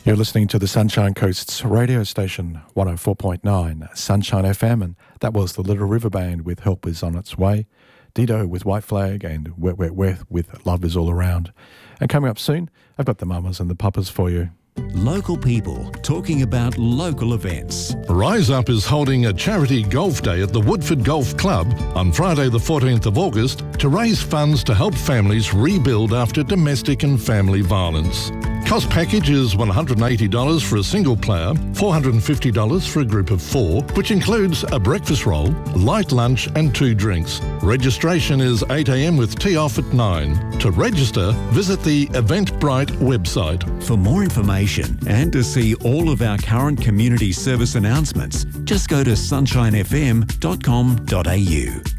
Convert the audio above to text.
You're listening to the Sunshine Coast's radio station, 104.9 Sunshine FM, and that was the Little River Band with Help Is On Its Way, Dido with White Flag, and Wet Wet Wet with Love Is All Around. And coming up soon, I've got the mamas and the papas for you. Local people talking about local events. Rise Up is holding a charity golf day at the Woodford Golf Club on Friday the 14th of August to raise funds to help families rebuild after domestic and family violence. Cost package is $180 for a single player, $450 for a group of 4, which includes a breakfast roll, light lunch and 2 drinks. Registration is 8 a.m. with tee off at 9. To register, visit the Eventbrite website. For more information and to see all of our current community service announcements, just go to sunshinefm.com.au.